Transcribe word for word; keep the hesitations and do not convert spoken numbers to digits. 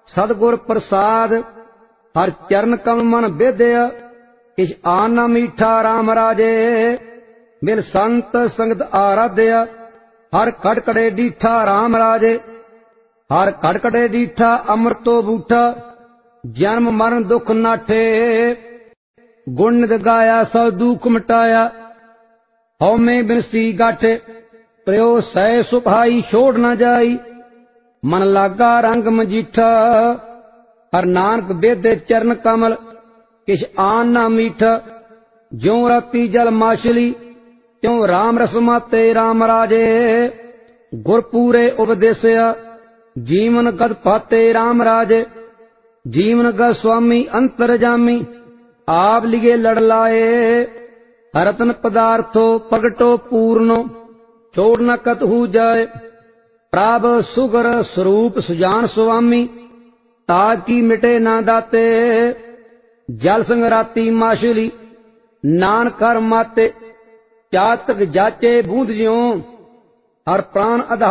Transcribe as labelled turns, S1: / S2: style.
S1: सतगुर प्रसाद हर चरण कम मन बेदया किछ आन न मीठा राम राजे मिल संत संगत आराध्या हर खटकड़े डीठा राम राजे हर खटकड़े डीठा अमृतो बूठा जन्म मरण दुख नाठे गुण नित गाया सब दुख मिटाया हौमे बिनसी गाठे प्रयो सै सुभाई छोड़ न जाई मन लागा रंग मजीठा हर नानक बेदे चरण कमल किछ आन ना मीठा ज्यों राती जल माछली त्यों राम रस माते राम राजे गुर पूरे उपदेसया जीवन गद पाते राम राजे जीवन गद स्वामी अंतर जामी आप लिगे लड़ लाए रतन पदार्थो प्रगटो पूर्णो छोड़ न कतहु जाए प्राब सुगर स्वरूप सुजान स्वामी ताकि मिटे ना दाते जल संग राती माछली नान कर माते चातक जाचे बूंद ज्यों हर प्राण अधा